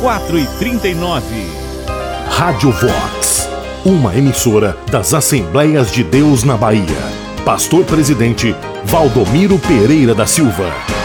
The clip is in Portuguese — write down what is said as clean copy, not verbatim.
4h39. Rádio Vox, uma emissora das Assembleias de Deus na Bahia. Pastor Presidente Valdomiro Pereira da Silva.